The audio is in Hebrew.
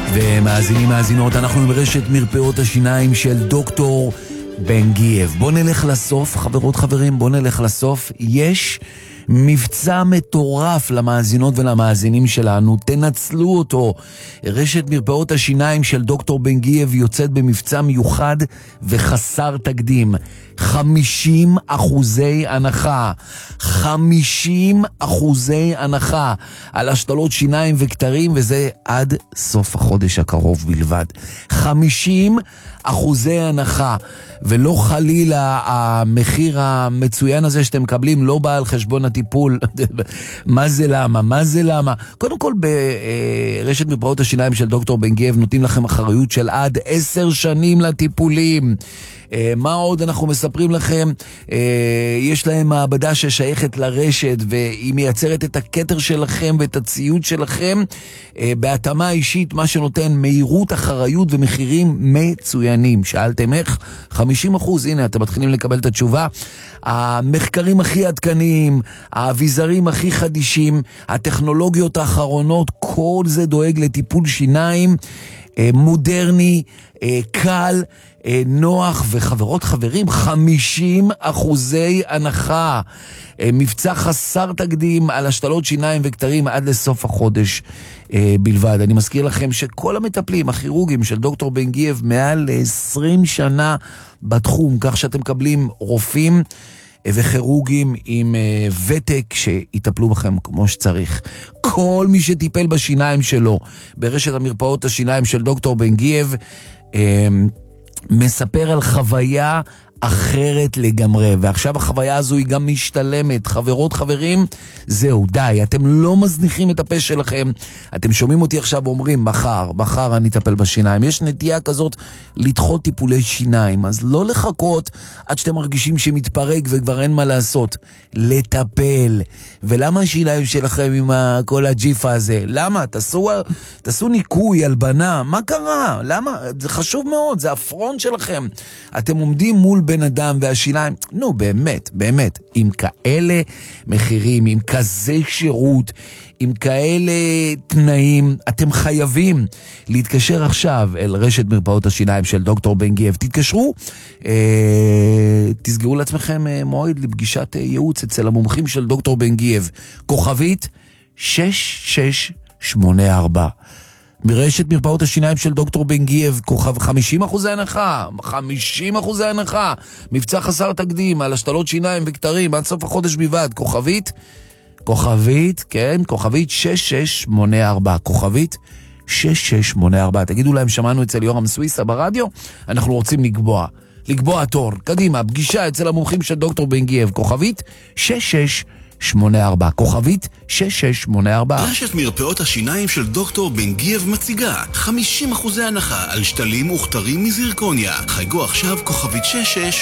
ומאזינים, מאזינות, אנחנו ברשת מרפאות השיניים של דוקטור בן גייב. בוא נלך לסוף, חברות חברים, בוא נלך לסוף. יש מבצע מטורף למאזינות ולמאזינים שלנו, תנצלו אותו. רשת מרפאות השיניים של דוקטור בן גייב יוצאת במבצע מיוחד וחסר תקדים. 50% הנחה, 50% הנחה על השתלות שיניים וכתרים, וזה עד סוף החודש הקרוב בלבד. 50% הנחה, ולא חלילה המחיר המצוין הזה שאתם מקבלים לא בא על חשבון הטיפול. מה זה למה? מה זה למה? קודם כל ברשת מרפאות השיניים של דוקטור בן גייב נותנים לכם אחריות של עד 10 שנים לטיפולים. מה עוד אנחנו מספרים לכם? יש להם מעבדה ששייכת לרשת, והיא מייצרת את הכתר שלכם ואת הציוד שלכם בהתאמה אישית, מה שנותן מהירות, אחריות ומחירים מצוינים. שאלתם איך? 50%, הנה אתם מתחילים לקבל את התשובה. המחקרים הכי עדכניים, האביזרים הכי חדישים, הטכנולוגיות האחרונות, כל זה דואג לטיפול שיניים מודרני, קל, נוח, וחברות חברים, 50% הנחה. מבצע חסר תקדים על השתלות שיניים וכתרים עד לסוף החודש בלבד. אני מזכיר לכם שכל המטפלים הכירורגים של דוקטור בן גייב מעל 20 שנה בתחום, כך שאתם מקבלים רופאים וכירורגים עם ותק שיטפלו בכם כמו שצריך. כל מי שטיפל בשיניים שלו ברשת המרפאות השיניים של דוקטור בן גייב מספר על חוויה אחרת לגמרי, ועכשיו החוויה הזו היא גם משתלמת. חברות, חברים, זהו, די, אתם לא מזניחים את הפה שלכם. אתם שומעים אותי עכשיו ואומרים, מחר אני אטפל בשיניים. יש נטייה כזאת לדחות טיפולי שיניים, אז לא לחכות עד שאתם מרגישים שמתפרק וכבר אין מה לעשות, לטפל. ולמה השיניים שלכם עם כל הג'יפה הזה? למה? תעשו ניקוי, הלבנה, מה קרה? למה? זה חשוב מאוד, זה הפרונט שלכם. אתם עומדים מול בן אדם והשיניים, נו באמת, עם כאלה מחירים, עם כזה שירות, עם כאלה תנאים, אתם חייבים להתקשר עכשיו אל רשת מרפאות השיניים של דוקטור בן גייב. תתקשרו, תסגרו לעצמכם מועד לפגישת ייעוץ אצל המומחים של דוקטור בן גייב. כוכבית 6684. מרשת מרפאות השיניים של דוקטור בן גייב, 50% הנחה, 50% הנחה, מבצע חסר תקדים על השתלות שיניים וכתרים עד סוף החודש בלבד. כוכבית 6684, כוכבית 6684. תגידו להם, שמענו אצל יורם סוויסה ברדיו, אנחנו רוצים לקבוע תור. קדימה, פגישה אצל המומחים של דוקטור בן גייב, כוכבית 6684, כוכבית 6684. רשת מרפאות השיניים של דוקטור בן גייב מציגה 50% הנחה על שתלים וכתרים מזירקוניה. חייגו עכשיו כוכבית 66